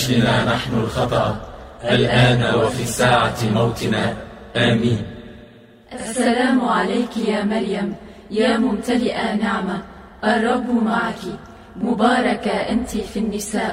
أجلنا نحن الخطأ الآن وفي ساعة موتنا. آمين. السلام عليك يا مريم يا ممتلئة نعمة، الرب معك، مباركة أنت في النساء